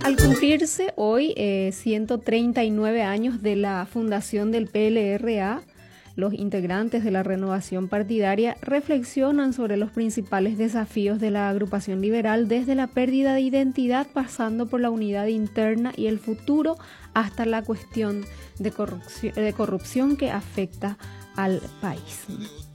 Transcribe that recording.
Al cumplirse hoy 139 años de la fundación del PLRA, los integrantes de la renovación partidaria reflexionan sobre los principales desafíos de la agrupación liberal, desde la pérdida de identidad, pasando por la unidad interna y el futuro, hasta la cuestión de corrupción que afecta al país.